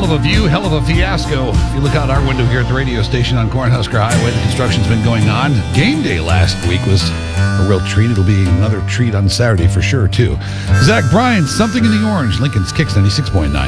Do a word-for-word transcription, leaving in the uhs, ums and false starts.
of a view, hell of a fiasco. If you look out our window here at the radio station on Cornhusker Highway, the construction's been going on. Game day last week was a real treat. It'll be another treat on Saturday for sure, too. Zach Bryan, Something in the Orange, Lincoln's Kicks ninety-six point nine.